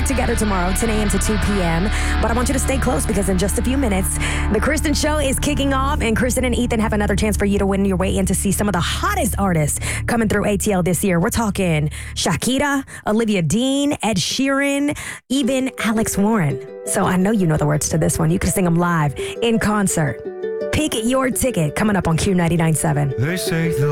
together tomorrow, 10 a.m. to 2 p.m. But I want you to stay close because in just a few minutes, the Kristen Show is kicking off, and Kristen and Ethan have another chance for you to win your way in to see some of the hottest artists coming through ATL this year. We're talking Shakira, Olivia Dean, Ed Sheeran, even Alex Warren. So I know you know the words to this one. You can sing them live in concert. Pick your ticket coming up on Q99.7. They say the